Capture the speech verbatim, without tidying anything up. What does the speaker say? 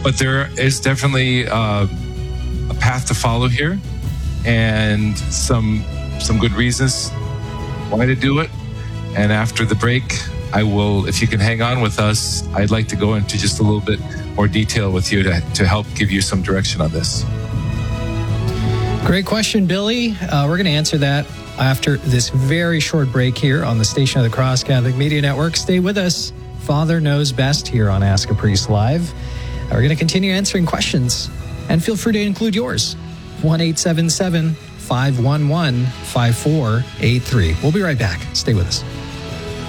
but there is definitely uh, a path to follow here, and some some good reasons why to do it. And after the break, I will, if you can hang on with us, I'd like to go into just a little bit more detail with you to, to help give you some direction on this. Great question, Billy. Uh, we're going to answer that after this very short break here on the Station of the Cross Catholic Media Network. Stay with us. Father Knows Best here on Ask a Priest Live. We're going to continue answering questions, and feel free to include yours. one eight seven seven, five one one, five four eight three. We'll be right back. Stay with us.